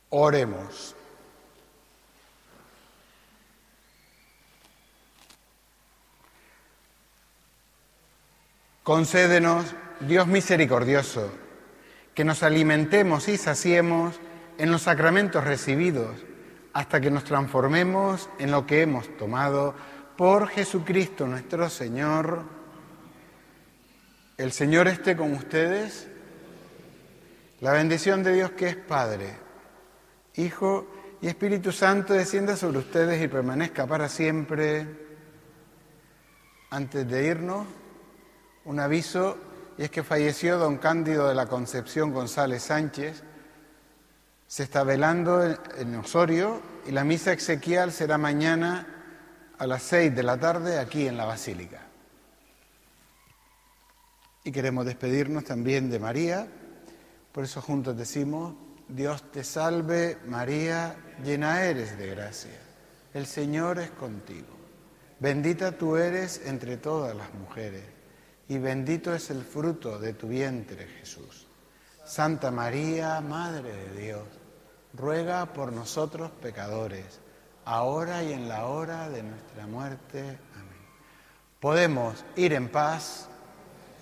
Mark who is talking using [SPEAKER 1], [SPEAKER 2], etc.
[SPEAKER 1] Oremos. Concédenos, Dios misericordioso, que nos alimentemos y saciemos en los sacramentos recibidos, hasta que nos transformemos en lo que hemos tomado por Jesucristo nuestro Señor. El Señor esté con ustedes. La bendición de Dios, que es Padre, Hijo y Espíritu Santo, descienda sobre ustedes y permanezca para siempre. Antes de irnos, un aviso, y es que falleció don Cándido de la Concepción González Sánchez. Se está velando en Osorio y la misa exequial será mañana a las 6 de la tarde aquí en la Basílica. Y queremos despedirnos también de María, por eso juntos decimos: Dios te salve María, llena eres de gracia, el Señor es contigo. Bendita tú eres entre todas las mujeres, y bendito es el fruto de tu vientre, Jesús. Santa María, Madre de Dios, ruega por nosotros pecadores, ahora y en la hora de nuestra muerte. Amén. Podemos ir en paz.